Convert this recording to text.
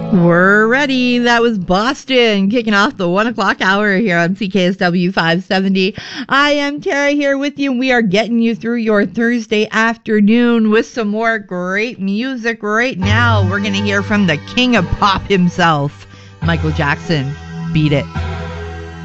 We're ready. That was Boston kicking off the 1 o'clock hour here on CKSW 570. I am Tara here with you, and we are getting you through your Thursday afternoon with some more great music right now. We're going to hear from the king of pop himself, Michael Jackson. Beat it.